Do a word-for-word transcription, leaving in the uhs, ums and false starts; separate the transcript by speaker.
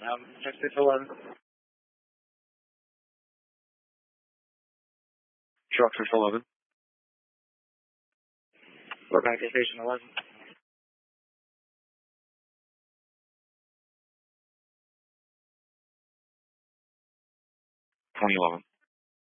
Speaker 1: Um, six eleven.
Speaker 2: Truck six eleven.
Speaker 1: We're back at station eleven.
Speaker 2: twenty eleven.